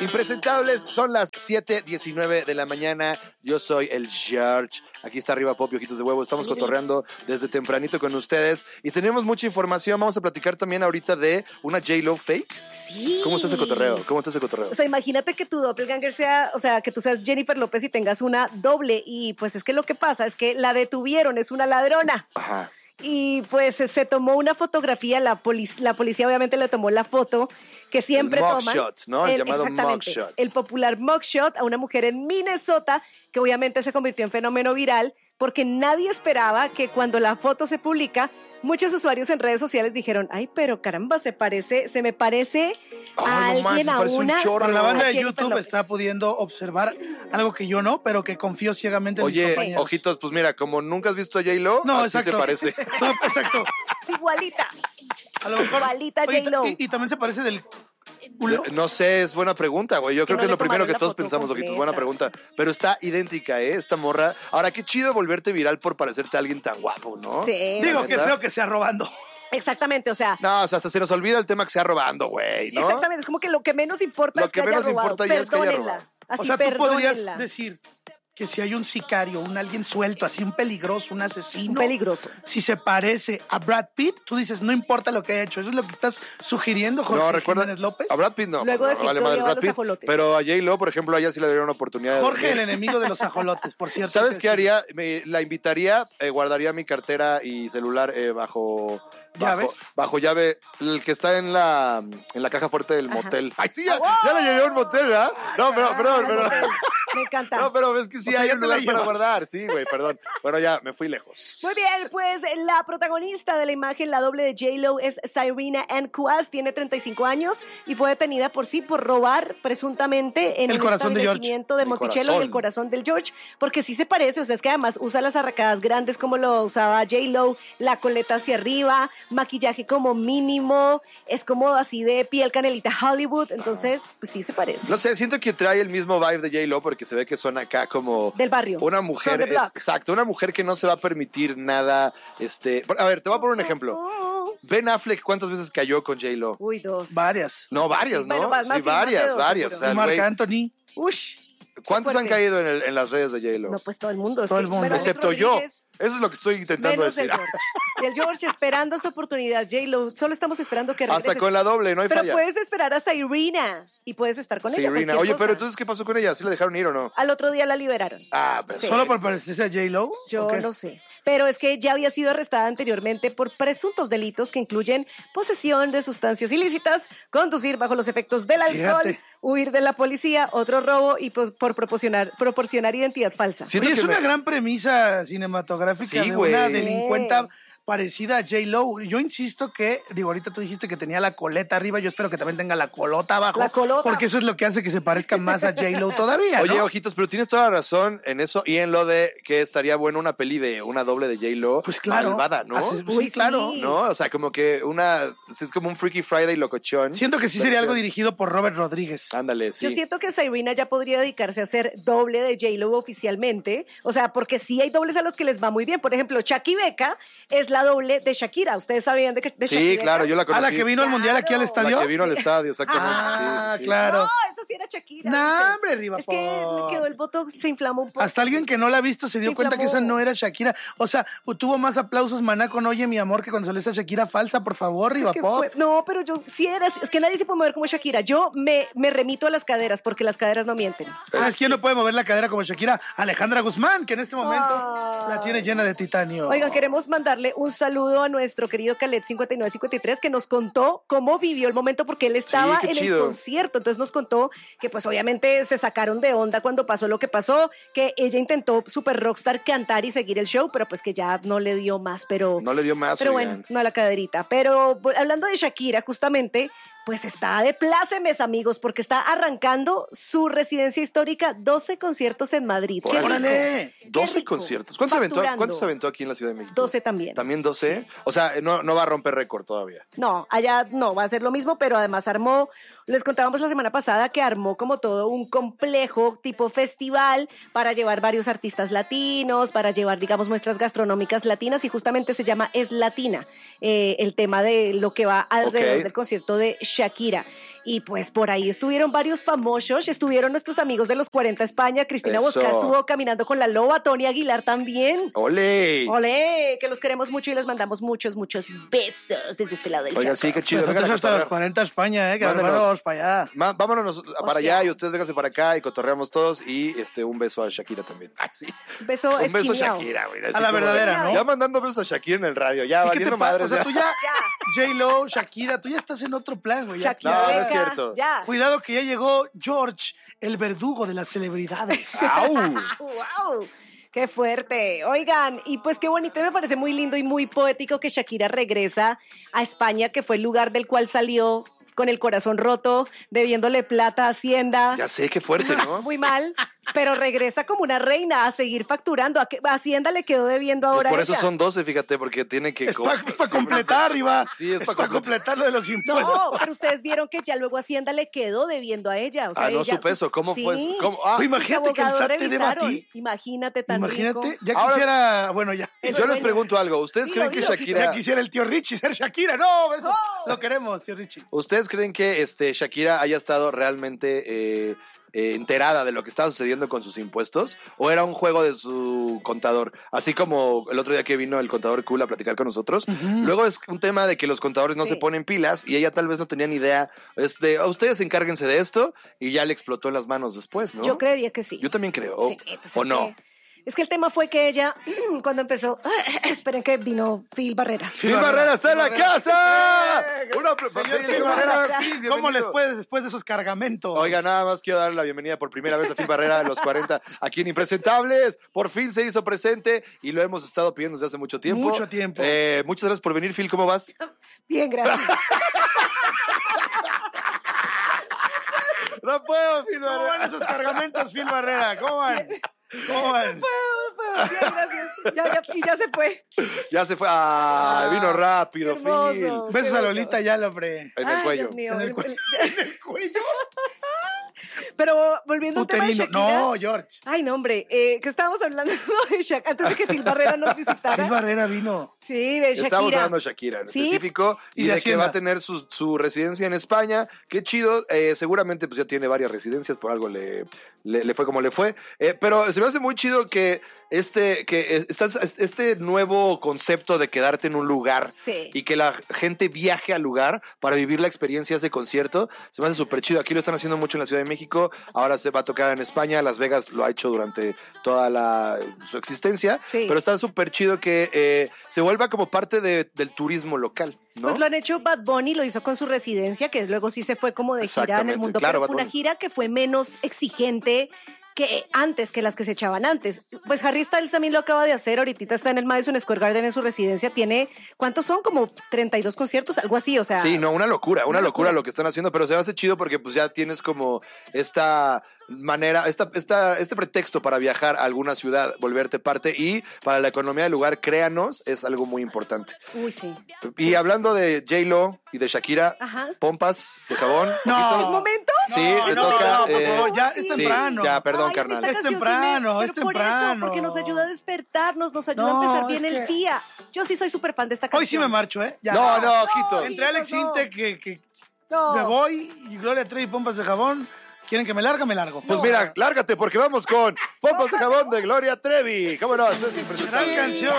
Impresentables, son las 7:19 de la mañana. Yo soy el George. Aquí está arriba Pop y Ojitos de Huevo. Estamos cotorreando desde tempranito con ustedes y tenemos mucha información. Vamos a platicar también ahorita de una J-Lo fake. Sí. ¿Cómo está ese cotorreo? O sea, imagínate que tu doppelganger sea, o sea, que tú seas Jennifer López y tengas una doble. Y pues es que lo que pasa es que la detuvieron, es una ladrona. Ajá. Y pues se tomó una fotografía, la policía obviamente le tomó la foto que siempre el toman. mugshot, ¿no? El llamado mugshot. El popular mugshot a una mujer en Minnesota que obviamente se convirtió en fenómeno viral porque nadie esperaba que cuando la foto se publica, muchos usuarios en redes sociales dijeron, ay, pero caramba, se me parece a alguien, a una... Para la banda de Jennifer YouTube López. está pudiendo observar algo que yo no, pero que confío ciegamente en mis Oye, compañeros. Ojitos, pues mira, como nunca has visto a J-Lo, No, así exacto. se parece. No, exacto. Es igualita. A lo mejor. Igualita Oye, J-Lo. y también se parece del culo. No sé, es buena pregunta, güey. Yo creo no que es le lo primero tomaron que la todos foto pensamos, Ojitos. completa. Buena pregunta. Pero está idéntica, esta morra. Ahora, qué chido volverte viral por parecerte a alguien tan guapo, ¿no? Sí. Digo, que ¿Neta? feo que sea robando. Exactamente, o sea... No, o sea, hasta se nos olvida el tema que sea robando, güey, ¿no? Exactamente, es como que lo que menos importa Lo es que que haya menos robado. importa ya es que haya Perdónenla. robado. Así, O sea, tú podrías perdónenla. decir que si hay un sicario, alguien suelto, así un peligroso, un asesino. Un peligroso. Si se parece a Brad Pitt, tú dices, no importa lo que haya hecho. Eso es lo que estás sugiriendo, Jorge No, recuerda. Jiménez López. A Brad Pitt no. Luego no, decir vale que madre odiaba Brad los Pitt. ajolotes. Pero a J-Lo, por ejemplo, a ella sí le dieron una oportunidad. Jorge, el enemigo de los ajolotes, por cierto. ¿Sabes qué haría? La invitaría, guardaría mi cartera y celular ¿Llave? bajo llave, el que está en la caja fuerte del motel. Ay, sí, ya la llevé a un motel, ¿verdad? No, pero. Me encanta. No, pero es que sí O sea, hay ya un te la lugar para llevaste. guardar. Sí, güey, perdón. Bueno, ya me fui lejos. Muy bien, pues la protagonista de la imagen, la doble de J-Lo, es Cyrena Ann Kuas, tiene 35 años y fue detenida por robar presuntamente en El un corazón de George. establecimiento de El Monticello corazón. y el corazón del George, porque sí se parece, o sea, es que además usa las arracadas grandes como lo usaba J-Lo, la coleta hacia arriba, maquillaje como mínimo, es como así de piel canelita Hollywood, entonces, pues sí se parece. No sé, siento que trae el mismo vibe de J-Lo porque se ve que suena acá como... Del barrio. Una mujer, From the block. exacto, una mujer que no se va a permitir nada, A ver, te voy a poner un ejemplo. Ben Affleck, ¿cuántas veces cayó con J-Lo? Uy, dos. Varias. No, varias, Sí, ¿no? bueno, más Sí, de varias. dos, O seguro. sea, Y el Marc güey- Anthony. Ush. ¿Cuántos han fuerte. caído en las redes de J-Lo? No, pues todo el mundo. Todo el mundo. Alex Excepto yo. Rodríguez, Eso es lo que estoy intentando menos decir. el George. Y el George esperando su oportunidad. J-Lo, solo estamos esperando que regreses. Hasta con la doble, no hay Pero falla. puedes esperar a Cyrena y puedes estar con ella. Serena. cualquier Oye, cosa. pero entonces, ¿qué pasó con ella? ¿Sí la dejaron ir o no? Al otro día la liberaron. Ah, pero... Sí. ¿Solo por parecerse a J-Lo? Yo ¿O qué? no sé. Pero es que ya había sido arrestada anteriormente por presuntos delitos que incluyen posesión de sustancias ilícitas, conducir bajo los efectos del alcohol, Fíjate. huir de la policía, otro robo y por proporcionar identidad falsa. Siento Oye, es que una me- gran premisa cinematográfica Sí, de güey. una Sí. delincuenta parecida a J-Lo. Yo insisto que, ahorita tú dijiste que tenía la coleta arriba, yo espero que también tenga la colota abajo. La colota. Porque eso es lo que hace que se parezca más a J-Lo todavía, Oye, ¿no? Ojitos, pero tienes toda la razón en eso y en lo de que estaría bueno una peli de una doble de J-Lo Pues claro. malvada, ¿no? Sí, Uy, claro. sí. ¿No? O sea, como que es como un Freaky Friday locochón. Siento que sí sería algo dirigido por Robert Rodríguez. Ándale, sí. Yo siento que Cyrena ya podría dedicarse a ser doble de J-Lo oficialmente. O sea, porque sí hay dobles a los que les va muy bien. Por ejemplo, Shaki Becca es la doble de Shakira. ¿Ustedes sabían de Sí, Shaki claro, yo la ¿A conocí. la que vino al mundial aquí al Claro. estadio? La que vino al estadio, exactamente. Ah, sí, sí, sí. claro. No, esa sí era Shakira. No, ¿viste? hombre, Riva Es que Pop. le quedó el botox, se inflamó un poco. Hasta alguien que no la ha visto se dio Se cuenta que esa inflamó. no era Shakira. O sea, tuvo más aplausos Maná con Oye, mi amor, que cuando salió esa Shakira falsa, por favor, Riva ¿Qué Pop. fue? No, pero yo sí era. Es que nadie se puede mover como Shakira. Yo me remito a las caderas porque las caderas no mienten. ¿Sabes quién no puede mover la cadera como Shakira? Alejandra Guzmán, que en este momento la tiene llena de titanio. Oigan, queremos mandarle un saludo a nuestro querido Khaled 5953 que nos contó cómo vivió el momento porque él estaba qué en el chido. concierto. Entonces nos contó que pues obviamente se sacaron de onda cuando pasó lo que pasó, que ella intentó super rockstar cantar y seguir el show, pero pues que ya no le dio más, pero No le dio más, Pero oigan. bueno, no a la caderita. Pero hablando de Shakira, justamente, pues está de plácemes, amigos, porque está arrancando su residencia histórica, 12 conciertos en Madrid. ¡Qué rico! ¡Órale! ¡Qué 12 rico! conciertos. Facturando. ¿Cuántos se aventó aquí en la Ciudad de México? 12 también. ¿También 12? O sea, no va a romper récord todavía. No, allá no, va a ser lo mismo, pero además armó, les contábamos la semana pasada que armó como todo un complejo tipo festival para llevar varios artistas latinos, para llevar, digamos, muestras gastronómicas latinas y justamente se llama Es Latina, el tema de lo que va alrededor Ok. del concierto de Shakira. Y pues por ahí estuvieron varios famosos, estuvieron nuestros amigos de los 40 España, Cristina Eso. Bosca estuvo caminando con la loba, Tony Aguilar también. ¡Ole! Ole, que los queremos mucho y les mandamos muchos besos desde este lado del Oigan, charco. sí, qué chido. Nosotros vengan a hasta los cotorrear. 40 España, que Mándenos. vamos para allá. Vámonos para Hostia. allá y ustedes vénganse para acá y cotorreamos todos y un beso a Shakira también. Ay, sí. Beso Un beso a esquineado. Shakira, güey. así A la como de- verdadera, ¿no? Ya mandando besos a Shakira en el radio, ya Sí, ¿qué te valiendo pasa? madres. O sea, ya. tú ya, J-Lo, Shakira, tú ya estás en otro plan, güey. ya. Shakira, No, no es venga, cierto. Ya. Cuidado que ya llegó George, el verdugo de las celebridades. ¡Au! ¡Wow! ¡Qué fuerte! Oigan, y pues qué bonito, y me parece muy lindo y muy poético que Shakira regresa a España, que fue el lugar del cual salió con el corazón roto, debiéndole plata a Hacienda. Ya sé, qué fuerte, ¿no? Muy mal, pero regresa como una reina a seguir facturando. A Hacienda le quedó debiendo Pues ahora por a eso ella. son 12, fíjate, porque tiene que... Es para completar, Iba. Sí, es es pa' para completar lo de los impuestos. No, pero ustedes vieron que ya luego Hacienda le quedó debiendo a ella. O sea, no ella- supe eso. ¿Cómo fue eso? ¿Cómo? Pues imagínate que el abogados SAT te deba a revisaron. ti. Imagínate tan Imagínate, rico. ya Ahora- quisiera, bueno, ya. El Yo les sueño. pregunto algo. ¿Ustedes Dilo, creen que dilo, Shakira... Ya quisiera el tío Richie ser Shakira. No, eso lo queremos, tío Richie. ¿Ustedes creen que Shakira haya estado realmente enterada de lo que estaba sucediendo con sus impuestos? ¿O era un juego de su contador? Así como el otro día que vino el contador cool a platicar con nosotros. Luego es un tema de que los contadores no Sí. se ponen pilas y ella tal vez no tenía ni idea. Ustedes encárguense de esto y ya le explotó en las manos después, ¿no? Yo creería que sí. Yo también creo. Sí, pues ¿O es no? es que el tema fue que ella, cuando empezó, esperen que vino Phil Barrera. ¡Phil Barrera está en la casa! Una Señor Phil Barrera, Phil, ¿cómo bienvenido. les puedes después de esos cargamentos? Oiga, nada más quiero darle la bienvenida por primera vez a Phil Barrera de los 40 aquí en Impresentables. Por fin se hizo presente y lo hemos estado pidiendo desde hace mucho tiempo. Mucho tiempo. Muchas gracias por venir, Phil. ¿Cómo vas? Bien, gracias. No puedo, Phil ¿Cómo van esos cargamentos, Phil Barrera? ¿Cómo van? ¿Cómo van? Bien, gracias. Y ya se fue. Ya se fue. Ah, vino rápido, qué hermoso. Phil. Besos Qué a bueno. Lolita ya, hombre. En el Ay, cuello. Dios mío. En el cuello. ¿Cuello? Pero volviendo al tema de Uterino. Shakira. No, George. Ay, no, hombre, que estábamos hablando de Shakira antes de que Phil Barrera nos visitara. Phil Barrera vino. Sí, de Shakira. Estamos hablando de Shakira en Sí. específico y Y de de que va a Hacienda. tener su residencia en España. Qué chido. Seguramente pues ya tiene varias residencias, por algo le fue como le fue. Pero se me hace muy chido que este nuevo concepto de quedarte en un lugar Sí. y que la gente viaje al lugar para vivir la experiencia de ese concierto, se me hace súper chido. Aquí lo están haciendo mucho en la Ciudad de México, ahora se va a tocar en España, Las Vegas lo ha hecho durante toda su existencia, Sí. pero está súper chido que se vuelva como parte del turismo local, ¿no? Pues lo han hecho Bad Bunny, lo hizo con su residencia, que luego sí se fue como de gira en el Exactamente, mundo, claro, pero Bad fue una Bunny. gira que fue menos exigente que antes, que las que se echaban antes. Pues Harry Styles también lo acaba de hacer, ahorita está en el Madison Square Garden en su residencia, tiene, ¿cuántos son? Como 32 conciertos, algo así, o sea. Sí, no, una locura una locura. lo que están haciendo, pero se me hace chido porque pues ya tienes como esta manera, este pretexto para viajar a alguna ciudad, volverte parte y para la economía del lugar, créanos, es algo muy importante. Uy, sí. Y hablando de J-Lo y de Shakira, Ajá. pompas de jabón. No. poquitos. ¿Es momento? Sí, No, te no, toca. no, por favor, ya es temprano. Sí, ya, perdón, Ay, carnal. esta Es canción sí temprano, me- es pero por eso, temprano. porque nos ayuda a despertarnos, nos ayuda No, a empezar bien es el que- día. Yo sí soy súper fan de esta canción. Hoy sí me marcho, ¿eh? Ya. No, no, Ojito. Entre Alex no. Inte, que No. me voy, y Gloria Trevi, pompas de jabón. ¿Quieren que me largue? Me largo. Pues mira, lárgate porque vamos con pompas de jabón de Gloria Trevi. ¿Cómo no? Esto es Gran impresionante. canción.